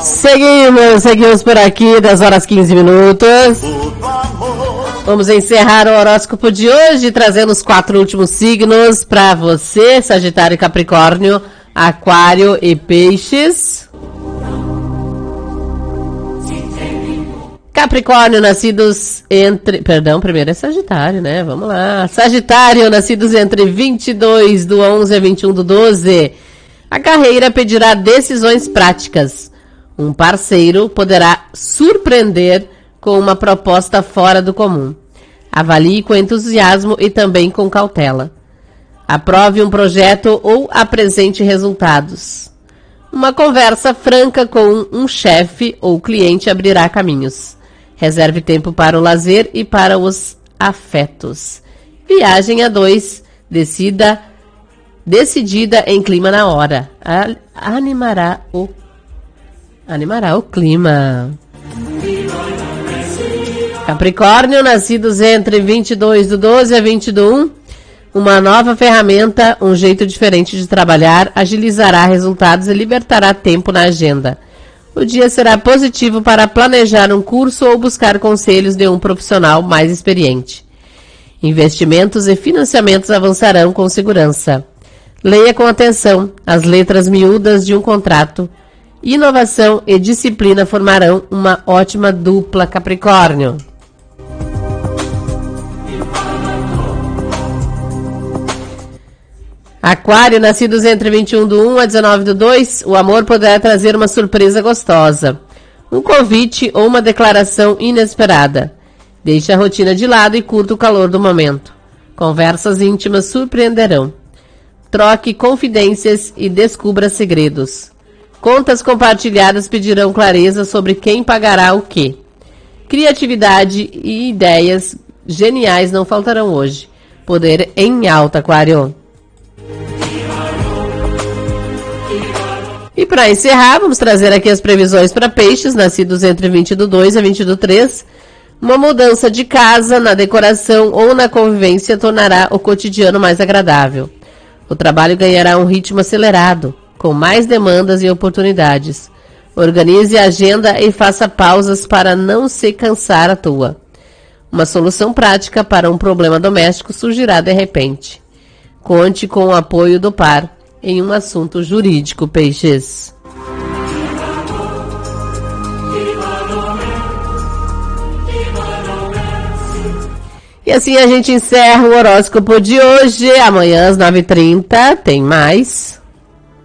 Seguimos por aqui, 10h15. Vamos encerrar o horóscopo de hoje, trazendo os 4 últimos signos para você, Sagitário, Capricórnio, Aquário e Peixes. Capricórnio, nascidos entre... primeiro é Sagitário, né? Vamos lá. Sagitário, nascidos entre 22 do 11 a 21 do 12. A carreira pedirá decisões práticas. Um parceiro poderá surpreender com uma proposta fora do comum. Avalie com entusiasmo e também com cautela. Aprove um projeto ou apresente resultados. Uma conversa franca com um chefe ou cliente abrirá caminhos. Reserve tempo para o lazer e para os afetos. Viagem a 2. Decidida em clima na hora. Animará o clima. Capricórnio, nascidos entre 22 do 12 a 20 do 1. Uma nova ferramenta, um jeito diferente de trabalhar, agilizará resultados e libertará tempo na agenda. O dia será positivo para planejar um curso ou buscar conselhos de um profissional mais experiente. Investimentos e financiamentos avançarão com segurança. Leia com atenção as letras miúdas de um contrato. Inovação e disciplina formarão uma ótima dupla, Capricórnio. Aquário, nascidos entre 21 do 1 a 19 do 2, o amor poderá trazer uma surpresa gostosa. Um convite ou uma declaração inesperada. Deixe a rotina de lado e curta o calor do momento. Conversas íntimas surpreenderão. Troque confidências e descubra segredos. Contas compartilhadas pedirão clareza sobre quem pagará o quê. Criatividade e ideias geniais não faltarão hoje. Poder em alta, Aquário. E para encerrar, vamos trazer aqui as previsões para peixes, nascidos entre 20 do 2 a 20 do 3. Uma mudança de casa, na decoração ou na convivência tornará o cotidiano mais agradável. O trabalho ganhará um ritmo acelerado, com mais demandas e oportunidades. Organize a agenda e faça pausas para não se cansar à toa. Uma solução prática para um problema doméstico surgirá de repente. Conte com o apoio do par em um assunto jurídico, peixes. E assim a gente encerra o horóscopo de hoje. Amanhã às 9h30 tem mais.